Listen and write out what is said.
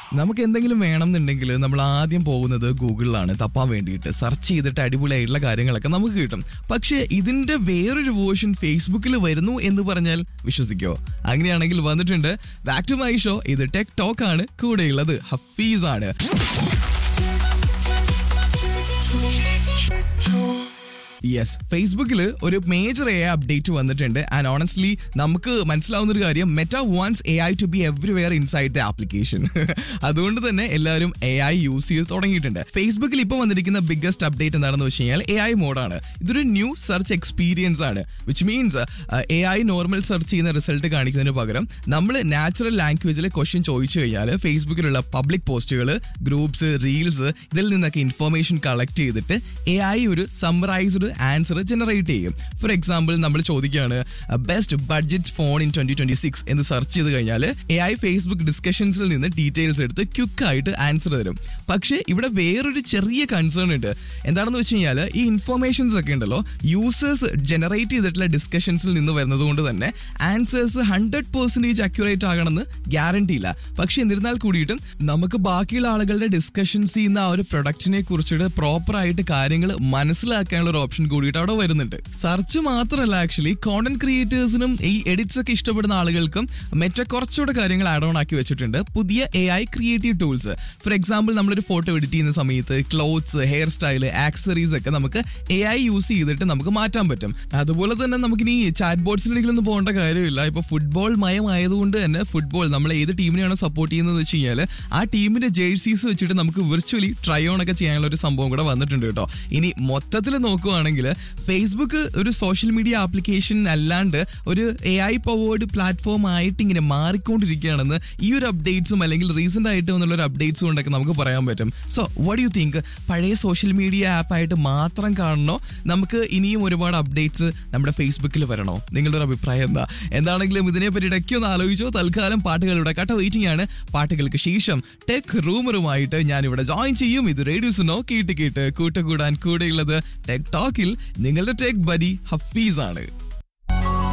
നമുക്ക് എന്തെങ്കിലും വേണമെന്നുണ്ടെങ്കിൽ നമ്മൾ ആദ്യം പോകുന്നത് ഗൂഗിളിലാണ് തപ്പാൻ വേണ്ടിയിട്ട്. സെർച്ച് ചെയ്തിട്ട് അടിപൊളിയായിട്ടുള്ള കാര്യങ്ങളൊക്കെ നമുക്ക് കിട്ടും. പക്ഷേ ഇതിന്റെ വേറൊരു വേർഷൻ ഫേസ്ബുക്കിൽ വരുന്നു എന്ന് പറഞ്ഞാൽ വിശ്വസിക്കോ? അങ്ങനെയാണെങ്കിൽ വന്നിട്ടുണ്ട്. Back to my show. ഇത് ടെക് ടോക്ക് ആണ്. കൂടെയുള്ളത് ഹഫീസ് ആണ്. യെസ്, ഫേസ്ബുക്കിൽ ഒരു മേജർ AI അപ്ഡേറ്റ് വന്നിട്ടുണ്ട്. ആൻഡ് ഓണസ്റ്റ്ലി നമുക്ക് മനസ്സിലാവുന്ന ഒരു കാര്യം, Meta wants AI to B everywhere inside the application. അതുകൊണ്ട് തന്നെ എല്ലാവരും AI യൂസ് ചെയ്ത് തുടങ്ങിയിട്ടുണ്ട്. ഫേസ്ബുക്കിൽ ഇപ്പോൾ വന്നിരിക്കുന്ന ബിഗ്ഗസ്റ്റ് അപ്ഡേറ്റ് എന്താണെന്ന് വെച്ച് കഴിഞ്ഞാൽ AI മോഡാണ്. ഇതൊരു ന്യൂ സെർച്ച് എക്സ്പീരിയൻസ് ആണ്. Which means AI normal search ചെയ്യുന്ന റിസൾട്ട് കാണിക്കുന്നതിന് പകരം നമ്മൾ നാച്ചുറൽ ലാംഗ്വേജിൽ ക്വസ്റ്റ്യൻ ചോദിച്ചു കഴിഞ്ഞാൽ ഫേസ്ബുക്കിലുള്ള പബ്ലിക് പോസ്റ്റുകൾ, ഗ്രൂപ്പ്സ്, റീൽസ് ഇതിൽ നിന്നൊക്കെ ഇൻഫർമേഷൻ കളക്ട് ചെയ്തിട്ട് AI ഒരു സമ്മറൈസ്ഡ് ആൻസർ ജനറേറ്റ് ചെയ്യും. ഫോർ എക്സാമ്പിൾ നമ്മൾ ചോദിക്കുകയാണ് ബെസ്റ്റ് ബഡ്ജറ്റ് ഫോൺ ഇൻ 2026 എന്ന് സെർച്ച് ചെയ്ത് കഴിഞ്ഞാൽ AI ഫേസ്ബുക്ക് ഡിസ്കഷൻസിൽ നിന്ന് ഡീറ്റെയിൽസ് എടുത്ത് ക്വിക്കായിട്ട് ആൻസർ തരും. പക്ഷേ ഇവിടെ വേറൊരു ചെറിയ കൺസേൺ ഉണ്ട്. എന്താണെന്ന് വെച്ച് കഴിഞ്ഞാൽ ഈ ഇൻഫർമേഷൻസ് ഒക്കെ ഉണ്ടല്ലോ, യൂസേഴ്സ് ജനറേറ്റ് ചെയ്തിട്ടുള്ള ഡിസ്കഷൻസിൽ നിന്ന് വരുന്നത് കൊണ്ട് തന്നെ ആൻസേഴ്സ് 100% അക്യുറേറ്റ് ആകണമെന്ന് ഗ്യാരണ്ടി ഇല്ല. പക്ഷെ എന്നിരുന്നാൽ കൂടിയിട്ടും നമുക്ക് ബാക്കിയുള്ള ആളുകളുടെ ഡിസ്കഷൻസ് ചെയ്യുന്ന ആ ഒരു പ്രൊഡക്റ്റിനെ കുറിച്ചിട്ട് പ്രോപ്പർ ആയിട്ട് കാര്യങ്ങൾ മനസ്സിലാക്കാനുള്ള ഒരു ഓപ്ഷൻ കൂടിയിട്ട് അവിടെ വരുന്നുണ്ട്. സെർച്ച് മാത്രമല്ല, ആക്ച്വലി കോണ്ടന്റ് ക്രിയേറ്റേഴ്സിനും ഈ എഡിറ്റ്സ് ഒക്കെ ഇഷ്ടപ്പെടുന്ന ആളുകൾക്കും മെറ്റ കുറച്ചുകൂടെ കാര്യങ്ങൾ ആഡ് ഓൺ ആക്കി വെച്ചിട്ടുണ്ട്. പുതിയ AI creative tools. For example നമ്മളൊരു ഫോട്ടോ എഡിറ്റ് ചെയ്യുന്ന സമയത്ത് ക്ലോത്ത്സ്, ഹെയർ സ്റ്റൈല്, ആക്സസറീസ് ഒക്കെ നമുക്ക് AI യൂസ് ചെയ്തിട്ട് നമുക്ക് മാറ്റാൻ പറ്റും. അതുപോലെ തന്നെ നമുക്കിനി ചാറ്റ് ബോട്ട്സിലെങ്കിലും പോകേണ്ട കാര്യമില്ല. ഇപ്പൊ ഫുട്ബോൾ മയമായതുകൊണ്ട് തന്നെ ഫുട്ബോൾ നമ്മൾ ഏത് ടീമിനെയാണോ സപ്പോർട്ട് ചെയ്യുന്നത് വെച്ച് കഴിഞ്ഞാൽ ആ ടീമിന്റെ ജേഴ്സീസ് വെച്ചിട്ട് നമുക്ക് വിർച്വലി ട്രൈ ഓൺ ഒക്കെ ചെയ്യാനുള്ള ഒരു സംഭവം കൂടെ വന്നിട്ടുണ്ട് കേട്ടോ. ഇനി മൊത്തത്തിൽ നോക്കുവാണെങ്കിൽ ഫേസ്ബുക്ക് ഒരു സോഷ്യൽ മീഡിയ ആപ്ലിക്കേഷൻ അല്ലാണ്ട് ഒരു AI പവേർഡ് പ്ലാറ്റ്ഫോം ആയിട്ട് ഇങ്ങനെ മാറിക്കൊണ്ടിരിക്കുകയാണെന്ന് ഈ ഒരു അപ്ഡേറ്റ്സും അല്ലെങ്കിൽ റീസെന്റ് ആയിട്ട് വന്നുള്ള ഒരു അപ്ഡേറ്റ്സും കൊണ്ടൊക്കെ നമുക്ക് പറയാൻ പറ്റും. So what you think? പഴയ സോഷ്യൽ മീഡിയ ആപ്പായിട്ട് മാത്രം കാണണോ? നമുക്ക് ഇനിയും ഒരുപാട് അപ്ഡേറ്റ്സ് നമ്മുടെ ഫേസ്ബുക്കിൽ വരണോ? നിങ്ങളുടെ ഒരു അഭിപ്രായം എന്താണെങ്കിലും ഇതിനെപ്പറ്റി ഇടയ്ക്കൊന്ന് ആലോചിച്ചോ. തൽക്കാലം പാട്ടുകളുടെ കട്ട വെയിറ്റിംഗ് ആണ്. പാട്ടുകൾക്ക് ശേഷം ടെക് റൂമറുമായിട്ട് ഞാനിവിടെ ജോയിൻ ചെയ്യും. ഇത് റേഡിയോ സുനോ. കേട്ട് കൂട്ടുകൂടാൻ കൂടെയുള്ളത് ടെക് ടോക്കിൽ നിങ്ങളുടെ ടെക് ബഡി ഹഫീസ് ആണ്.